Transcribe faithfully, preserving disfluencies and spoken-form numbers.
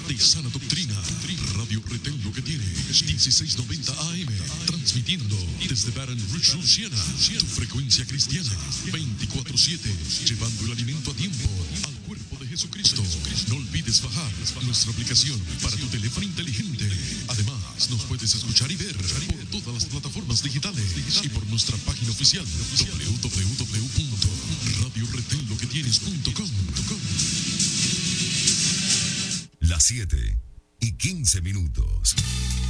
de sana doctrina. Radio Retén lo que tiene. dieciséis noventa A M. Transmitiendo desde Baton Rouge, Louisiana. Tu frecuencia cristiana. veinticuatro siete. Llevando el alimento a tiempo al cuerpo de Jesucristo. No olvides bajar nuestra aplicación para tu teléfono inteligente. Además, nos puedes escuchar y ver por todas las plataformas digitales y por nuestra página oficial doble u doble u doble u punto radio retén lo que tienes punto com. Las siete y quince minutos.